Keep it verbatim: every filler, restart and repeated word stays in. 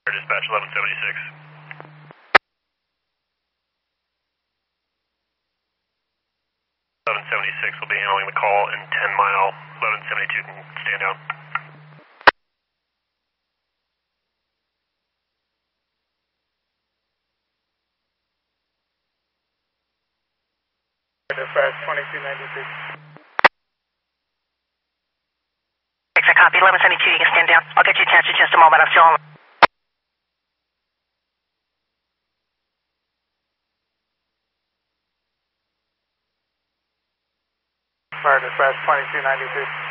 Dispatch eleven seventy-six. eleven seventy-six will be handling the call in ten mile. eleven seventy-two can stand down. Dispatch twenty-two ninety-six. I copy, eleven seventy-two, you can stand down. I'll get you attached in just a moment, I'm still on. Fire Dispatch twenty-two ninety-six.